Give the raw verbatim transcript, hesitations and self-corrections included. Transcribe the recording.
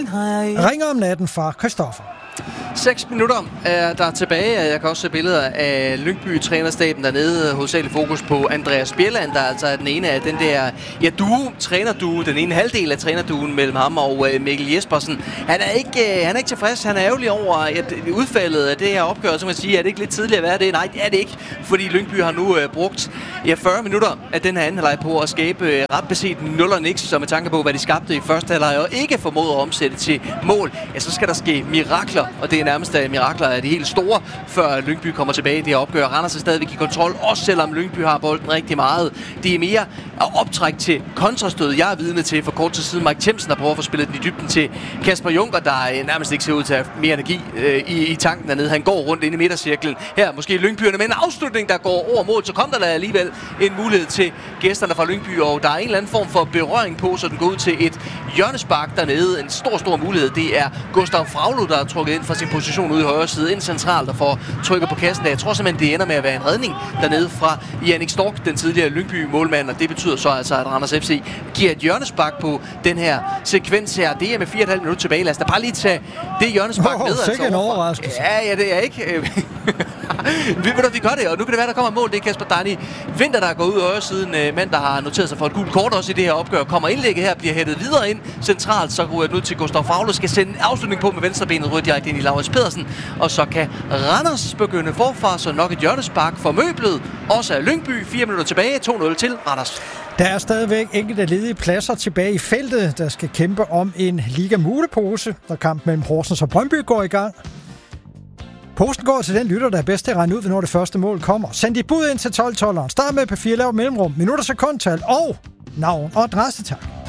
Ringer om natten fra Christoffer. Seks minutter er der tilbage. Jeg kan også se billeder af Lyngby-trænerstaben dernede. Hovedsageligt fokus på Andreas Bjelland, der altså er den ene af den der ja, duo, trænerduo, den ene halvdel af trænerduen mellem ham og Mikkel Jespersen. Han er ikke, han er ikke tilfreds. Han er ærgerlig over at udfaldet af det her opgør. Så man siger, er det ikke lidt tidligt at være det? Nej, det er det ikke, fordi Lyngby har nu uh, brugt ja, fyrre minutter af den her anden halvleg på at skabe uh, ret beset nul og niks, så med tanke på, hvad de skabte i første halvleg og ikke formåede at omsætte til mål, ja, så skal der ske mirakler, og det er nærmest af mirakler af de helt store, før Lyngby kommer tilbage i det her opgør. Randers er stadigvæk i kontrol, også selvom Lyngby har bolden rigtig meget. Det er mere at optrække til kontrastød, jeg er vidne til for kort tid siden. Mike Themsen har prøvet at få spillet den i dybden til Kasper Junker, der nærmest ikke ser ud til at have mere energi øh, i, i tanken dernede. Han går rundt inde i midtercirklen. Her måske Lyngbyerne med en afslutning, der går over mål. Så kom der da alligevel en mulighed til gæsterne fra Lyngby, og der er en eller anden form for berøring på, så den går ud til et hjørnespark dernede. En stor, stor mulighed. Det er Gustav Fraglo, der er trukket ind fra sin position ude i højre side, ind centralt og får trykket på kassen. Jeg tror simpelthen, det ender med at være en redning dernede fra Jannik Stork, den tidligere Lyngby-målmand, og det betyder så altså, at Randers F C giver et hjørnespark på den her sekvens her. Det er med fire og et halvt minutter tilbage. Lad os da bare lige tage det hjørnespark oh, med. Altså, en overraskelse. Ja, ja, det er ikke. vi, vi gør det, og nu kan det være, der kommer mål. Det er Kasper Dani Vinter, der er gået ud af højre siden. Mand, der har noteret sig for et gult kort også i det her opgør. Kommer indlægget her, bliver hættet videre ind centralt, så ryger det ud til Gustav Fraglo, skal sende en afslutning på med venstrebenet, ryger direkte ind i Laurits Pedersen, og så kan Randers begynde forfra, så nok et hjørnespark for møblet. Også af Lyngby, fire minutter tilbage, to nul til Randers. Der er stadigvæk enkelte ledige pladser tilbage i feltet, der skal kæmpe om en Liga-mulepose, der kamp mellem Horsens og Brøndby går i gang. Posten går til den lytter, der er bedst til at regne ud, når det første mål kommer. Send dit bud ind til tolv tolveren. Start med P fire, lav mellemrum, minutter, sekundtal og navn og adresse, tak.